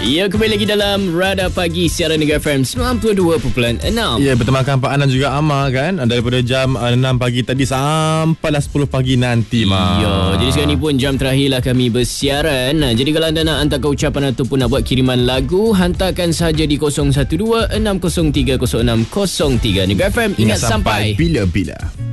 Ya, kembali lagi dalam Radar Pagi siaran Negara FM 92.6. Ya, bertemankan Pak Anan juga Amar kan, daripada jam 6 pagi tadi sampailah 10 pagi nanti, Mak. Ya, jadi sekarang ni pun jam terakhirlah kami bersiaran. Jadi kalau anda nak hantarkan ucapan ataupun nak buat kiriman lagu, hantarkan sahaja di 012-603-0603. Negara FM, ingat sampai bila-bila.